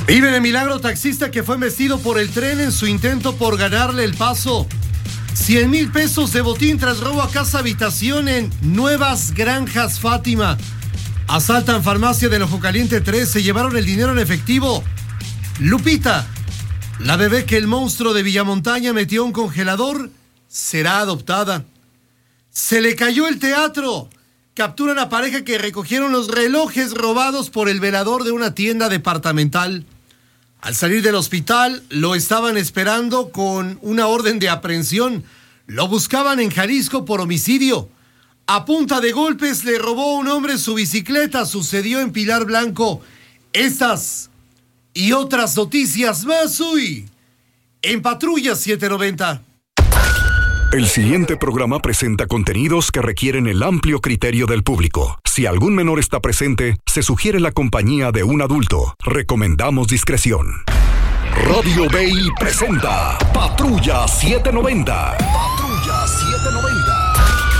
Vive de milagro taxista que fue embestido por el tren en su intento por ganarle el paso. 100,000 pesos de botín tras robo a casa habitación en Nuevas Granjas Fátima. Asaltan farmacia del Ojo Caliente 3, se llevaron el dinero en efectivo. Lupita, la bebé que el monstruo de Villamontaña metió a un congelador, será adoptada. Se le cayó el teatro. Capturan a pareja que recogieron los relojes robados por el velador de una tienda departamental. Al salir del hospital, lo estaban esperando con una orden de aprehensión. Lo buscaban en Jalisco por homicidio. A punta de golpes le robó a un hombre su bicicleta. Sucedió en Pilar Blanco. Estas y otras noticias más hoy en Patrulla 790. El siguiente programa presenta contenidos que requieren el amplio criterio del público. Si algún menor está presente, se sugiere la compañía de un adulto. Recomendamos discreción. Radio Bay presenta Patrulla 790. Patrulla 790.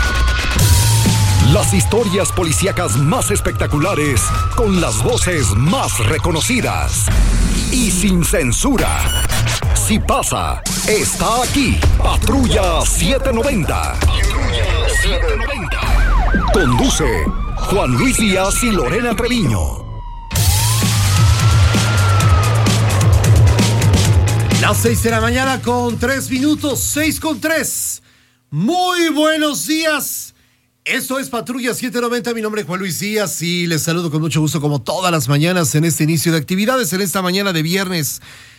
Las historias policíacas más espectaculares, con las voces más reconocidas y sin censura. Si pasa, está aquí. Patrulla 790. Patrulla 790. Conduce Juan Luis Díaz y Lorena Treviño. Las 6 de la mañana con 3 minutos, 6:03. Muy buenos días. Esto es Patrulla 790, mi nombre es Juan Luis Díaz y les saludo con mucho gusto como todas las mañanas en este inicio de actividades, en esta mañana de viernes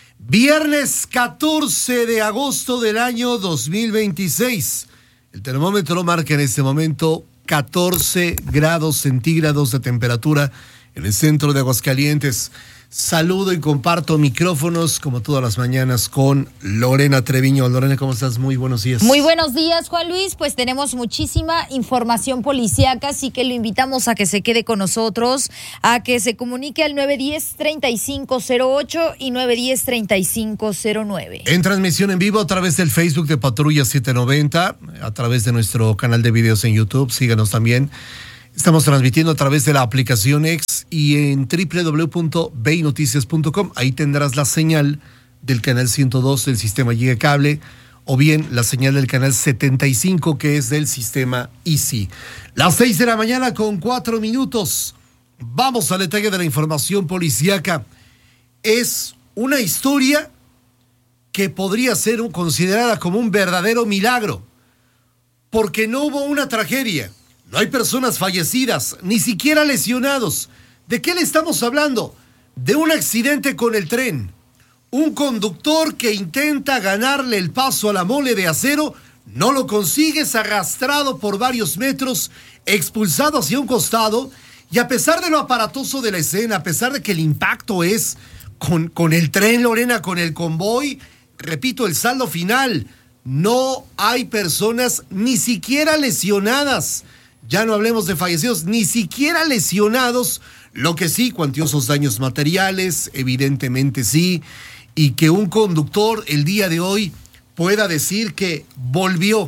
14 de agosto del año 2026. El termómetro marca en este momento 14 grados centígrados de temperatura en el centro de Aguascalientes. Saludo y comparto micrófonos como todas las mañanas con Lorena Treviño. Lorena, ¿cómo estás? Muy buenos días. Muy buenos días, Juan Luis. Pues tenemos muchísima información policíaca, así que lo invitamos a que se quede con nosotros, a que se comunique al 910-3508 y 910-3509. En transmisión en vivo a través del Facebook de Patrulla 790, a través de nuestro canal de videos en YouTube. Síganos también. Estamos transmitiendo a través de la aplicación X y en www.baynoticias.com. Ahí tendrás la señal del canal 102 del sistema Giga Cable o bien la señal del canal 75 que es del sistema Easy. Las 6 de la mañana con 4 minutos. Vamos al detalle de la información policíaca. Es una historia que podría ser considerada como un verdadero milagro, porque no hubo una tragedia. No hay personas fallecidas, ni siquiera lesionados. ¿De qué le estamos hablando? De un accidente con el tren. Un conductor que intenta ganarle el paso a la mole de acero, no lo consigue, es arrastrado por varios metros, expulsado hacia un costado, y a pesar de lo aparatoso de la escena, a pesar de que el impacto es con el tren, Lorena, con el convoy, repito, el saldo final, no hay personas ni siquiera lesionadas. Ya no hablemos de fallecidos, ni siquiera lesionados, lo que sí, cuantiosos daños materiales, evidentemente sí, y que un conductor el día de hoy pueda decir que volvió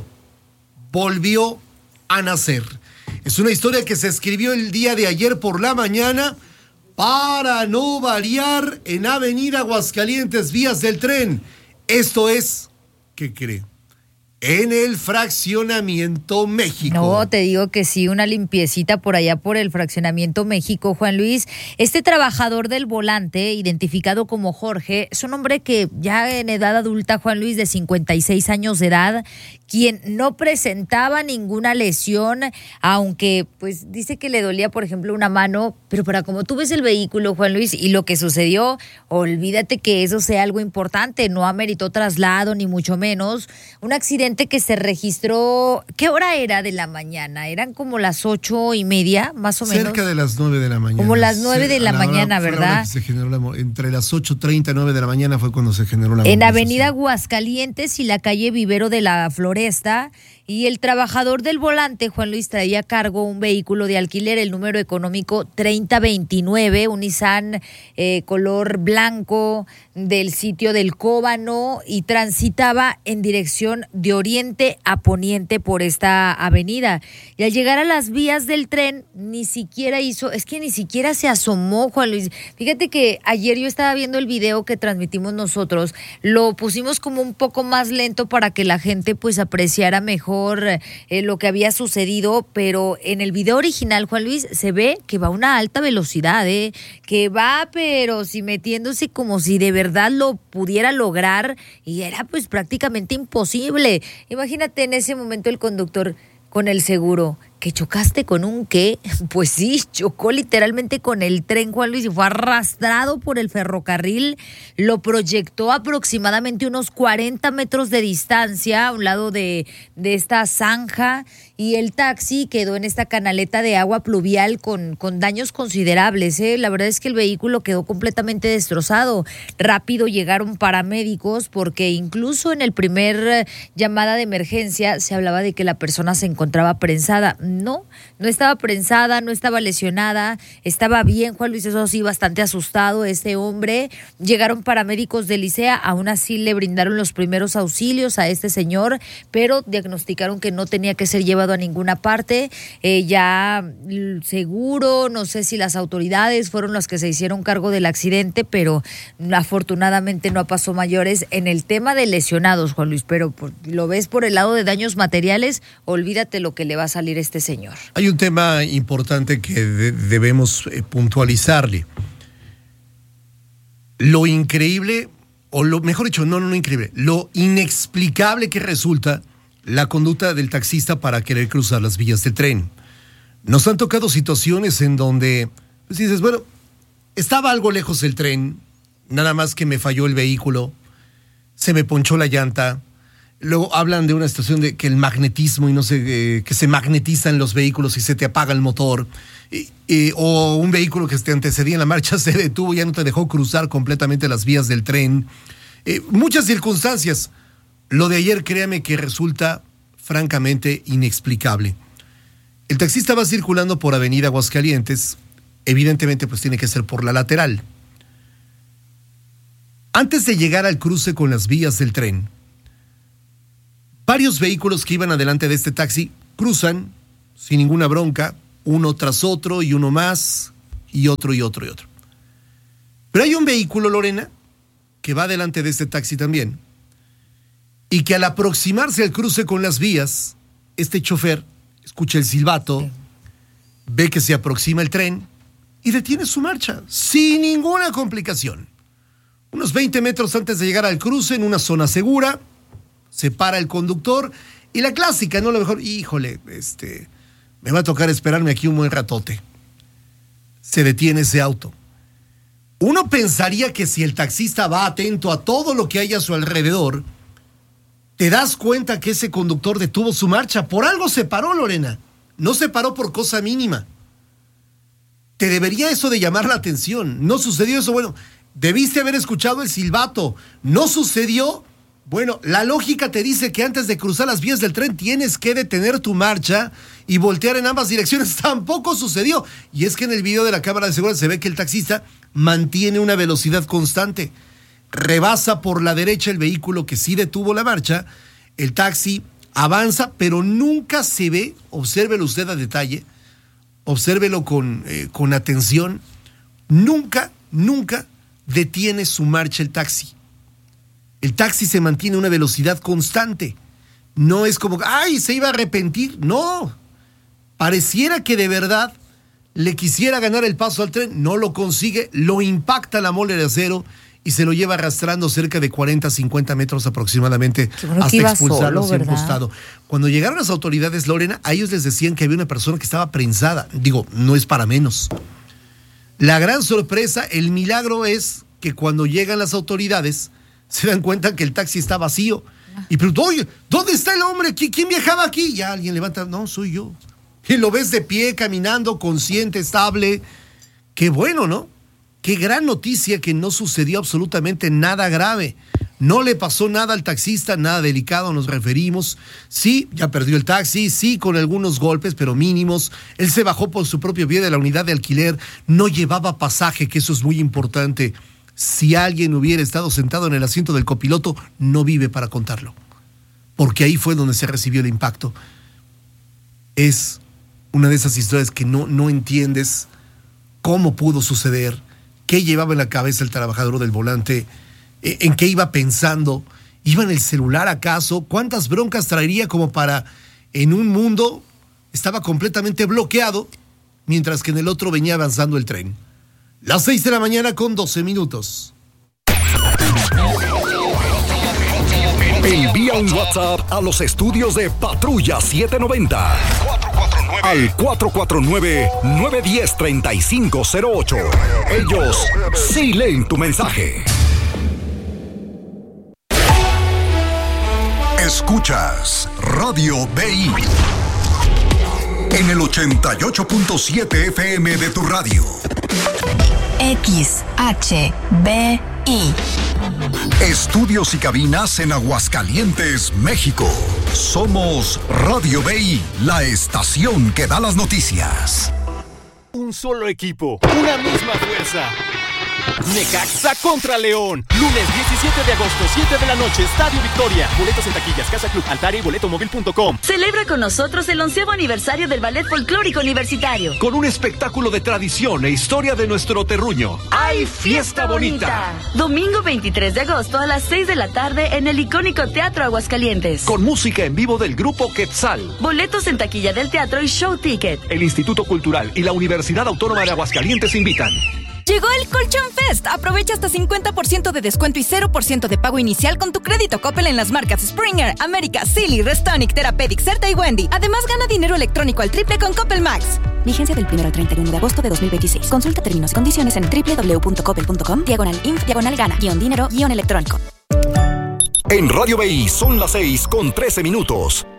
a nacer. Es una historia que se escribió el día de ayer por la mañana, para no variar, en Avenida Aguascalientes, vías del tren. Esto es, ¿qué cree? En el Fraccionamiento México. No, te digo que sí, una limpiecita por allá por el Fraccionamiento México, Juan Luis. Este trabajador del volante, identificado como Jorge, es un hombre que ya en edad adulta, Juan Luis, de 56 años de edad, quien no presentaba ninguna lesión, aunque pues dice que le dolía, por ejemplo, una mano, pero para como tú ves el vehículo, Juan Luis, y lo que sucedió, olvídate que eso sea algo importante, no ameritó traslado, ni mucho menos. Un accidente que se registró, ¿qué hora era de la mañana? Eran como las 8:30, más o menos. Cerca de las 9 de la mañana. Como las 9 de la mañana, ¿verdad? Se generó entre las 8:30 y 9 de la mañana fue cuando se generó la en Avenida Aguascalientes y la calle Vivero de la Floresta. Y el trabajador del volante, Juan Luis, traía a cargo un vehículo de alquiler, el número económico 3029, un Nissan color blanco del sitio del Cóbano, y transitaba en dirección de oriente a poniente por esta avenida. Y al llegar a las vías del tren, ni siquiera se asomó, Juan Luis. Fíjate que ayer yo estaba viendo el video que transmitimos nosotros, lo pusimos como un poco más lento para que la gente pues apreciara mejor lo que había sucedido, pero en el video original, Juan Luis, se ve que va a una alta velocidad, que va pero si metiéndose como si de verdad lo pudiera lograr, y era pues prácticamente imposible. Imagínate en ese momento el conductor con el seguro. ¿Que chocaste con un qué? Pues sí, chocó literalmente con el tren, Juan Luis, y fue arrastrado por el ferrocarril. Lo proyectó aproximadamente unos 40 metros de distancia a un lado de esta zanja, y el taxi quedó en esta canaleta de agua pluvial con daños considerables. La verdad es que el vehículo quedó completamente destrozado. Rápido llegaron paramédicos, porque incluso en el primer llamada de emergencia se hablaba de que la persona se encontraba prensada. No estaba prensada, no estaba lesionada, estaba bien, Juan Luis, eso sí, bastante asustado este hombre. Llegaron paramédicos de Licea, aún así le brindaron los primeros auxilios a este señor, pero diagnosticaron que no tenía que ser llevado a ninguna parte. Ya seguro, no sé si las autoridades fueron las que se hicieron cargo del accidente, pero afortunadamente no pasó mayores en el tema de lesionados, Juan Luis, pero lo ves por el lado de daños materiales, olvídate lo que le va a salir a este señor. Hay un tema importante que debemos puntualizarle. Lo increíble, o lo mejor dicho, no increíble, lo inexplicable que resulta la conducta del taxista para querer cruzar las vías del tren. Nos han tocado situaciones en donde pues dices, bueno, estaba algo lejos del tren, nada más que me falló el vehículo, se me ponchó la llanta. Luego hablan de una situación de que el magnetismo y no sé, que se magnetizan los vehículos y se te apaga el motor, o un vehículo que te antecedía en la marcha se detuvo y ya no te dejó cruzar completamente las vías del tren. Muchas circunstancias. Lo de ayer, créame que resulta francamente inexplicable. El taxista va circulando por Avenida Aguascalientes, evidentemente pues tiene que ser por la lateral. Antes de llegar al cruce con las vías del tren, varios vehículos que iban adelante de este taxi cruzan sin ninguna bronca, uno tras otro y uno más, y otro y otro y otro. Pero hay un vehículo, Lorena, que va adelante de este taxi también, y que al aproximarse al cruce con las vías, este chofer escucha el silbato, ve que se aproxima el tren y detiene su marcha sin ninguna complicación. Unos 20 metros antes de llegar al cruce, en una zona segura, se para el conductor y la clásica, ¿no? Lo mejor, híjole, me va a tocar esperarme aquí un buen ratote. Se detiene ese auto. Uno pensaría que si el taxista va atento a todo lo que hay a su alrededor, te das cuenta que ese conductor detuvo su marcha. Por algo se paró, Lorena. No se paró por cosa mínima. Te debería eso de llamar la atención. No sucedió eso. Bueno, debiste haber escuchado el silbato. No sucedió. Bueno, la lógica te dice que antes de cruzar las vías del tren tienes que detener tu marcha y voltear en ambas direcciones. Tampoco sucedió. Y es que en el video de la cámara de seguridad se ve que el taxista mantiene una velocidad constante. Rebasa por la derecha el vehículo que sí detuvo la marcha. El taxi avanza, pero nunca se ve, obsérvelo usted a detalle, obsérvelo con atención, nunca detiene su marcha el taxi. El taxi se mantiene a una velocidad constante. No es como, ¡ay, se iba a arrepentir! No, pareciera que de verdad le quisiera ganar el paso al tren, no lo consigue, lo impacta la mole de acero y se lo lleva arrastrando cerca de 40, 50 metros aproximadamente hasta expulsarlo hacia un costado. Cuando llegaron las autoridades, Lorena, a ellos les decían que había una persona que estaba prensada. Digo, no es para menos. La gran sorpresa, el milagro es que cuando llegan las autoridades se dan cuenta que el taxi está vacío. Y preguntan, oye, ¿dónde está el hombre? ¿Quién viajaba aquí? Ya alguien levanta, no, soy yo. Y lo ves de pie, caminando, consciente, estable. Qué bueno, ¿no? Qué gran noticia que no sucedió absolutamente nada grave. No le pasó nada al taxista, nada delicado, nos referimos. Sí, ya perdió el taxi, sí, con algunos golpes, pero mínimos. Él se bajó por su propio pie de la unidad de alquiler, no llevaba pasaje, que eso es muy importante. Si alguien hubiera estado sentado en el asiento del copiloto, no vive para contarlo, porque ahí fue donde se recibió el impacto. Es una de esas historias que no entiendes cómo pudo suceder, qué llevaba en la cabeza el trabajador del volante, en qué iba pensando, iba en el celular acaso, cuántas broncas traería como para, en un mundo, estaba completamente bloqueado, mientras que en el otro venía avanzando el tren. Las 6 de la mañana con 12 minutos. Envía un WhatsApp a los estudios de Patrulla 790 al 449-910-3508. Ellos sí leen tu mensaje. Escuchas Radio BI en el 88.7 FM de tu radio. XHBI. Estudios y cabinas en Aguascalientes, México. Somos Radio BI, la estación que da las noticias. Un solo equipo, una misma fuerza. Necaxa contra León. Lunes 17 de agosto, 7 de la noche, Estadio Victoria. Boletos en taquillas, Casa Club, Altaria y boletomóvil.com. Celebra con nosotros el 11º aniversario del Ballet Folclórico Universitario. Con un espectáculo de tradición e historia de nuestro terruño. ¡Ay, fiesta bonita! Domingo 23 de agosto a las 6 de la tarde en el icónico Teatro Aguascalientes. Con música en vivo del grupo Quetzal. Boletos en taquilla del teatro y show ticket. El Instituto Cultural y la Universidad Autónoma de Aguascalientes invitan. Llegó el Colchón Fest. Aprovecha hasta 50% de descuento y 0% de pago inicial con tu crédito Coppel en las marcas Springer, América, Silly, Restonic, Therapeutic, Certa y Wendy. Además, gana dinero electrónico al triple con Coppel Max. Vigencia del 1 al 31 de agosto de 2026. Consulta términos y condiciones en www.coppel.com/in/gana-dinero-electrónico. En Radio BI son las 6 con 13 minutos.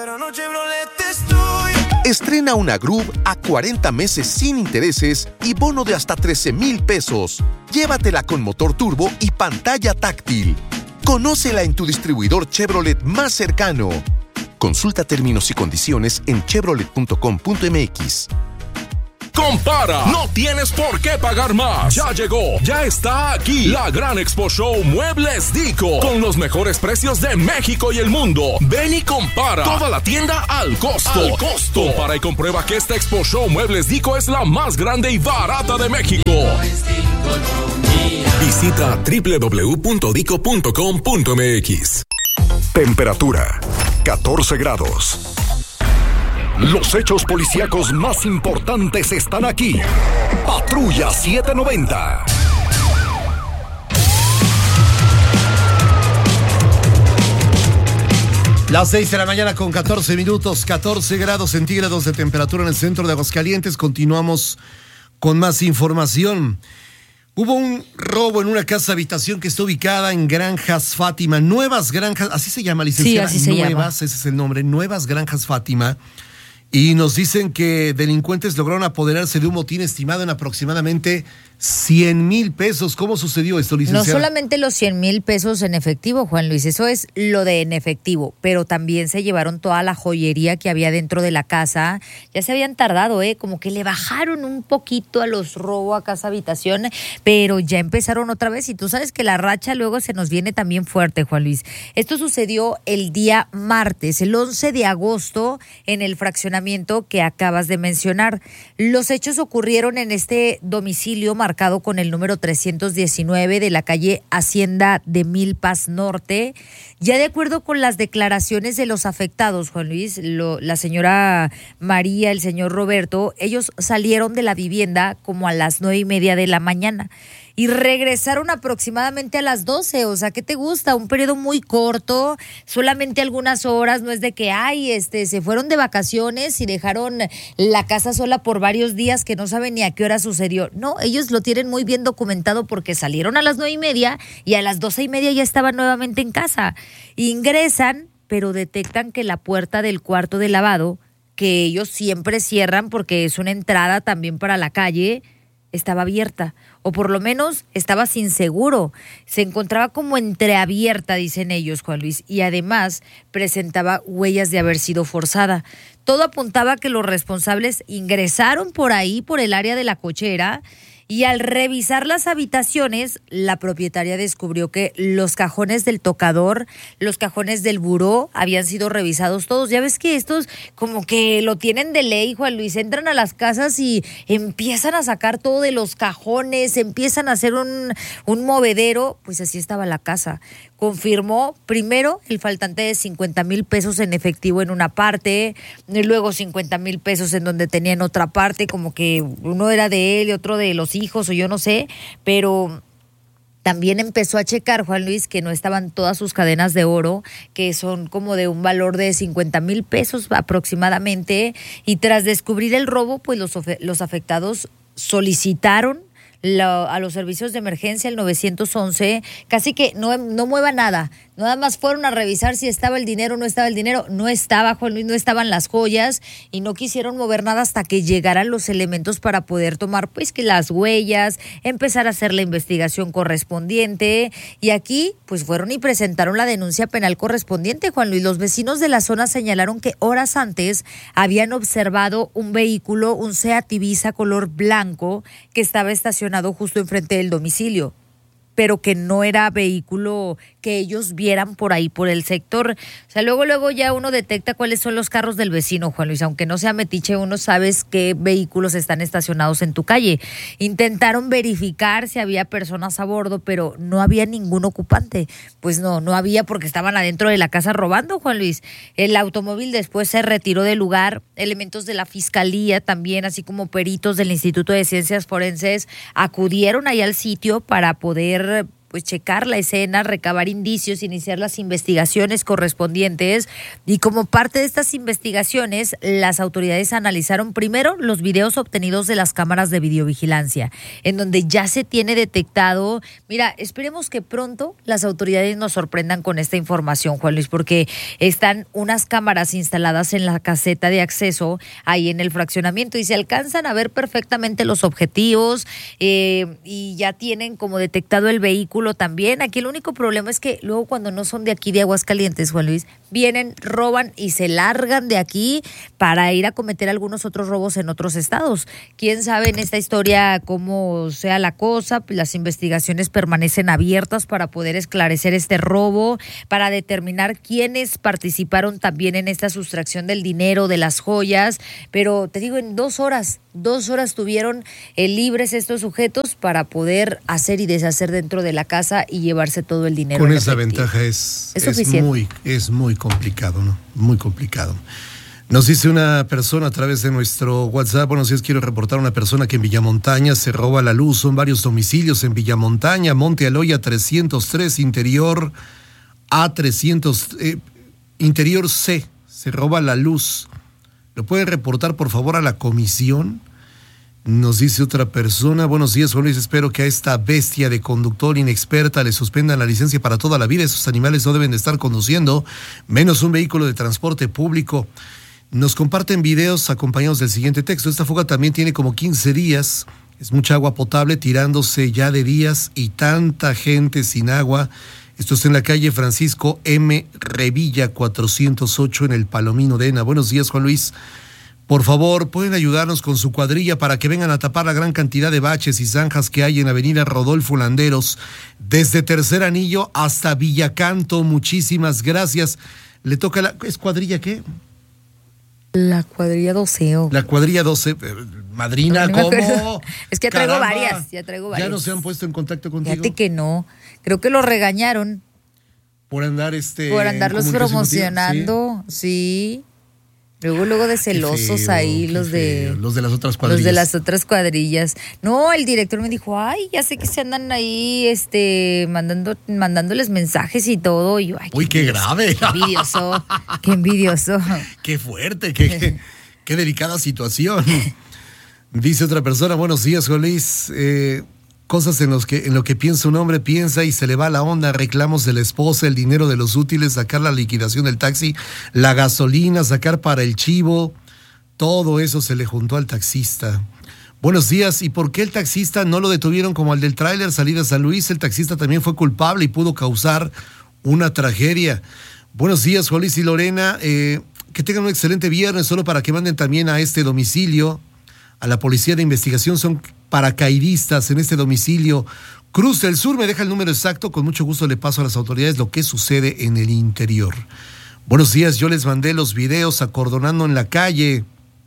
Estrena una Groove a 40 meses sin intereses y bono de hasta 13,000 pesos. Llévatela con motor turbo y pantalla táctil. Conócela en tu distribuidor Chevrolet más cercano. Consulta términos y condiciones en chevrolet.com.mx. Compara, no tienes por qué pagar más. Ya llegó, ya está aquí la gran Expo Show Muebles Dico, con los mejores precios de México y el mundo. Ven y compara, toda la tienda al costo. Compara y comprueba que esta Expo Show Muebles Dico es la más grande y barata de México. Visita www.dico.com.mx. Temperatura 14 grados. Los hechos policíacos más importantes están aquí. Patrulla 790. Las 6 de la mañana con 14 minutos, 14 grados centígrados de temperatura en el centro de Aguascalientes. Continuamos con más información. Hubo un robo en una casa habitación que está ubicada en Granjas Fátima. Nuevas Granjas, así se llama, licenciada. Sí, así se llama. Ese es el nombre, Nuevas Granjas Fátima. Y nos dicen que delincuentes lograron apoderarse de un botín estimado en aproximadamente 100,000 pesos. ¿Cómo sucedió esto, licenciada? No solamente los 100,000 pesos en efectivo, Juan Luis, eso es lo de en efectivo, pero también se llevaron toda la joyería que había dentro de la casa. Ya se habían tardado, como que le bajaron un poquito a los robos a casa habitación, pero ya empezaron otra vez y tú sabes que la racha luego se nos viene también fuerte, Juan Luis. Esto sucedió el día martes, el 11 de agosto, en el fraccionamiento que acabas de mencionar. Los hechos ocurrieron en este domicilio marcado con el número 319 de la calle Hacienda de Milpas Norte. Ya de acuerdo con las declaraciones de los afectados, Juan Luis, la señora María, el señor Roberto, ellos salieron de la vivienda como a las 9:30 de la mañana y regresaron aproximadamente a las 12, o sea, ¿qué te gusta? Un periodo muy corto, solamente algunas horas, no es de que, se fueron de vacaciones y dejaron la casa sola por varios días que no saben ni a qué hora sucedió. No, ellos lo tienen muy bien documentado porque salieron a las 9:30 y a las 12:30 ya estaban nuevamente en casa. Ingresan, pero detectan que la puerta del cuarto de lavado, que ellos siempre cierran porque es una entrada también para la calle, estaba abierta, o por lo menos estaba sin seguro. Se encontraba como entreabierta, dicen ellos, Juan Luis, y además presentaba huellas de haber sido forzada. Todo apuntaba a que los responsables ingresaron por ahí, por el área de la cochera, y al revisar las habitaciones, la propietaria descubrió que los cajones del tocador, los cajones del buró habían sido revisados todos. Ya ves que estos como que lo tienen de ley, Juan Luis, entran a las casas y empiezan a sacar todo de los cajones, empiezan a hacer un movedero. Pues así estaba la casa. Confirmó primero el faltante de 50,000 pesos en efectivo en una parte, y luego 50,000 pesos en donde tenía en otra parte, como que uno era de él y otro de los hijos o yo no sé, pero también empezó a checar, Juan Luis, que no estaban todas sus cadenas de oro, que son como de un valor de 50,000 pesos aproximadamente, y tras descubrir el robo, pues los afectados solicitaron a los servicios de emergencia, el 911, casi que no mueva nada más fueron a revisar si estaba el dinero o no estaba el dinero. No estaba, Juan Luis, no estaban las joyas y no quisieron mover nada hasta que llegaran los elementos para poder tomar pues que las huellas, empezar a hacer la investigación correspondiente, y aquí pues fueron y presentaron la denuncia penal correspondiente, Juan Luis. Los vecinos de la zona señalaron que horas antes habían observado un vehículo, un Seat Ibiza color blanco, que estaba estacionado justo enfrente del domicilio, pero que no era vehículo que ellos vieran por ahí, por el sector. O sea, luego ya uno detecta cuáles son los carros del vecino, Juan Luis. Aunque no sea metiche, uno sabe qué vehículos están estacionados en tu calle. Intentaron verificar si había personas a bordo, pero no había ningún ocupante. Pues no había, porque estaban adentro de la casa robando, Juan Luis. El automóvil después se retiró del lugar. Elementos de la fiscalía también, así como peritos del Instituto de Ciencias Forenses, acudieron ahí al sitio para poder pues checar la escena, recabar indicios, iniciar las investigaciones correspondientes. Y como parte de estas investigaciones, las autoridades analizaron primero los videos obtenidos de las cámaras de videovigilancia, en donde ya se tiene detectado. Mira, esperemos que pronto las autoridades nos sorprendan con esta información, Juan Luis, porque están unas cámaras instaladas en la caseta de acceso ahí en el fraccionamiento y se alcanzan a ver perfectamente los objetivos, y ya tienen como detectado el vehículo también. Aquí el único problema es que luego, cuando no son de aquí de Aguascalientes, Juan Luis, vienen, roban y se largan de aquí para ir a cometer algunos otros robos en otros estados. Quién sabe en esta historia cómo sea la cosa. Las investigaciones permanecen abiertas para poder esclarecer este robo, para determinar quiénes participaron también en esta sustracción del dinero, de las joyas. Pero te digo, en 2 horas tuvieron libres estos sujetos para poder hacer y deshacer dentro de la casa y llevarse todo el dinero. Con esa ventaja es muy complicado, ¿no? Muy complicado. Nos dice una persona a través de nuestro WhatsApp: buenos días, quiero reportar a una persona que en Villamontaña se roba la luz. Son varios domicilios en Villamontaña, Monte Aloya 303, interior A300, interior C, se roba la luz. ¿Lo pueden reportar por favor a la comisión? Nos dice otra persona: buenos días, Juan Luis, espero que a esta bestia de conductor inexperta le suspendan la licencia para toda la vida. Esos animales no deben de estar conduciendo, menos un vehículo de transporte público. Nos comparten videos acompañados del siguiente texto: esta fuga también tiene como 15 días, es mucha agua potable tirándose ya de días y tanta gente sin agua. Esto es en la calle Francisco M. Revilla 408 en el Palomino de Ena. Buenos días, Juan Luis. Por favor, ¿pueden ayudarnos con su cuadrilla para que vengan a tapar la gran cantidad de baches y zanjas que hay en Avenida Rodolfo Landeros, desde Tercer Anillo hasta Villacanto? Muchísimas gracias. Le toca ¿es cuadrilla qué? La cuadrilla 12. La cuadrilla 12. Madrina, no, ¿cómo? Es que traigo varias, ya traigo varias. ¿Ya no se han puesto en contacto contigo? Fíjate que no. Creo que lo regañaron. Por andar por andarlos promocionando, sí. Luego de celosos ahí, los de las otras cuadrillas. Los de las otras cuadrillas. No, el director me dijo: ay, ya sé que se andan ahí mandándoles mensajes y todo. Y yo, ay, uy, qué grave. Qué envidioso. Qué fuerte, qué delicada situación. Dice otra persona: buenos días, Juan Luis. Cosas en lo que piensa un hombre, piensa y se le va la onda: reclamos de la esposa, el dinero de los útiles, sacar la liquidación del taxi, la gasolina, sacar para el chivo. Todo eso se le juntó al taxista. Buenos días. ¿Y por qué el taxista no lo detuvieron como al del tráiler salida a San Luis? El taxista también fue culpable y pudo causar una tragedia. Buenos días, Juan Luis y Lorena. Que tengan un excelente viernes. Solo para que manden también a este domicilio, a la Policía de Investigación, son paracaidistas en este domicilio. Cruz del Sur, me deja el número exacto. Con mucho gusto le paso a las autoridades lo que sucede en el interior. Buenos días, yo les mandé los videos acordonando en la calle.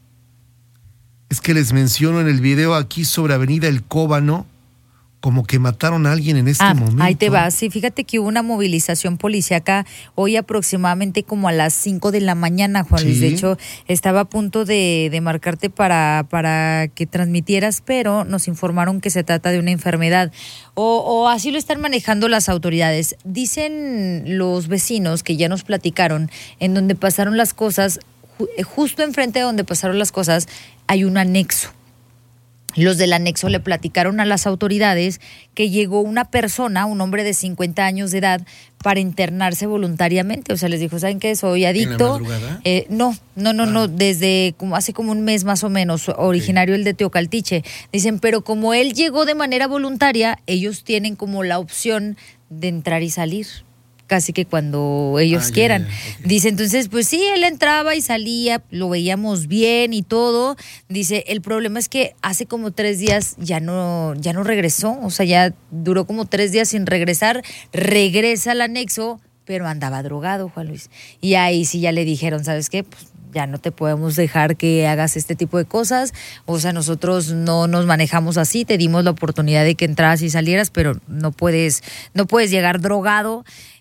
Es que les menciono en el video aquí sobre Avenida El Cóbano, como que mataron a alguien en este momento. Ahí te vas. Sí, fíjate que hubo una movilización policíaca hoy aproximadamente como a las 5 de la mañana, Juan Luis. De hecho, estaba a punto de marcarte para que transmitieras, pero nos informaron que se trata de una enfermedad. O así lo están manejando las autoridades. Dicen los vecinos que ya nos platicaron en donde pasaron las cosas, justo enfrente de donde pasaron las cosas, hay un anexo. Los del anexo le platicaron a las autoridades que llegó una persona, un hombre de 50 años de edad, para internarse voluntariamente. O sea, les dijo, ¿saben qué? Soy adicto. ¿En la madrugada? No, desde hace como un mes más o menos, originario el de Teocaltiche. Dicen, pero como él llegó de manera voluntaria, ellos tienen como la opción de entrar y salir. Casi que cuando ellos quieran. Dice, entonces, pues sí, él entraba y salía, lo veíamos bien y todo. Dice, el problema es que hace como 3 días ya no regresó, o sea, ya duró como 3 días sin regresar, regresa al anexo, pero andaba drogado, Juan Luis. Y ahí sí ya le dijeron, ¿sabes qué? Pues ya no te podemos dejar que hagas este tipo de cosas, o sea, nosotros no nos manejamos así, te dimos la oportunidad de que entraras y salieras, pero no puedes llegar drogado.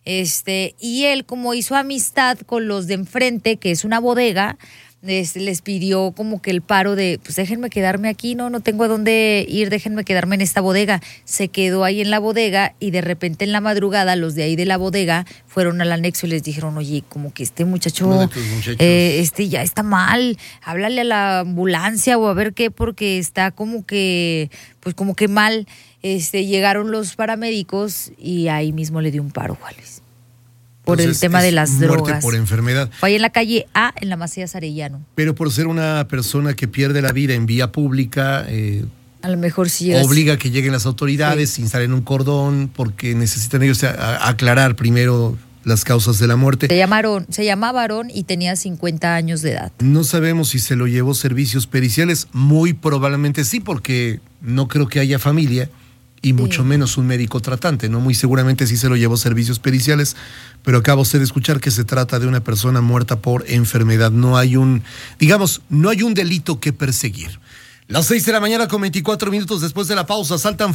Y él, como hizo amistad con los de enfrente, que es una bodega, les pidió como que el paro de, pues déjenme quedarme aquí, no tengo a dónde ir, déjenme quedarme en esta bodega. Se quedó ahí en la bodega y de repente en la madrugada los de ahí de la bodega fueron al anexo y les dijeron, oye, como que este muchacho, ya está mal, háblale a la ambulancia o a ver qué, porque está como que mal. Llegaron los paramédicos y ahí mismo le dio un paro, Juan Luis. Por entonces, el tema de las drogas. Muerte por enfermedad. Fue ahí en la calle A, en la Macías Arellano. Pero por ser una persona que pierde la vida en vía pública, a lo mejor sí obliga a que lleguen las autoridades, se instalen un cordón, porque necesitan ellos aclarar primero las causas de la muerte. Se llamaba Aarón y tenía 50 años de edad. No sabemos si se lo llevó servicios periciales, muy probablemente sí, porque no creo que haya familia. Y mucho menos un médico tratante, ¿no? Muy seguramente sí se lo llevó servicios periciales, pero acaba usted de escuchar que se trata de una persona muerta por enfermedad. No hay un delito que perseguir. Las 6 de la mañana con 24 minutos después de la pausa, saltan